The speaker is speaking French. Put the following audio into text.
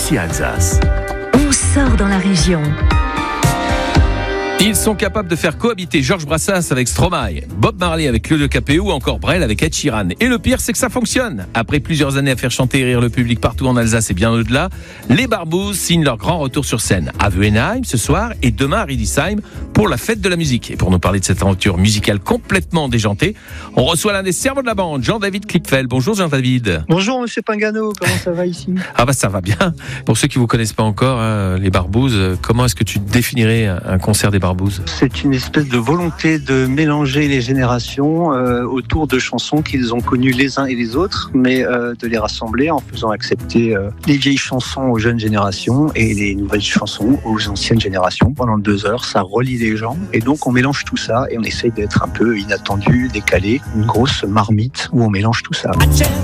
RMC Alsace. On sort dans la région. Ils sont capables de faire cohabiter Georges Brassens avec Stromae, Bob Marley avec Claudio Capéo ou encore Brel avec Ed Sheeran. Et le pire, c'est que ça fonctionne. Après plusieurs années à faire chanter et rire le public partout en Alsace et bien au-delà, les Barbouzes signent leur grand retour sur scène à Weenheim ce soir et demain à Riedisheim pour la fête de la musique. Et pour nous parler de cette aventure musicale complètement déjantée, on reçoit l'un des cerveaux de la bande, Jean-David Klipfel. Bonjour Jean-David. Bonjour Monsieur Pingano, comment ça va ici ? Ah bah ça va bien. Pour ceux qui vous connaissent pas encore, les Barbouzes, comment est-ce que tu définirais un concert des Barbouzes ? C'est une espèce de volonté de mélanger les générations autour de chansons qu'ils ont connues les uns et les autres, mais de les rassembler en faisant accepter les vieilles chansons aux jeunes générations et les nouvelles chansons aux anciennes générations. Pendant 2 heures, ça relie les gens et donc on mélange tout ça et on essaye d'être un peu inattendu, décalé, une grosse marmite où on mélange tout ça.